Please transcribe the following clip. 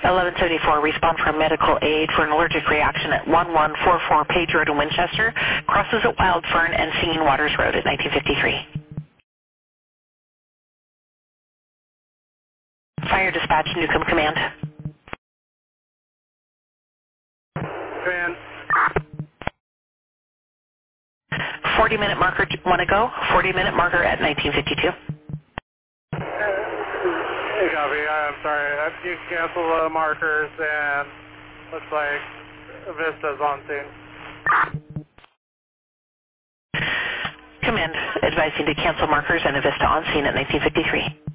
1174, respond for medical aid for an allergic reaction at 1144 Page Road in Winchester, crosses at Wild Fern and Singing Waters Road at 1953. Fire Dispatch, Newcomb Command. Command. 40-minute marker, want to go? 40-minute marker at 1952. Hey, copy. I'm sorry. You can cancel the markers and looks like Vista's on scene. Command advising to cancel markers and a Vista on scene at 1953.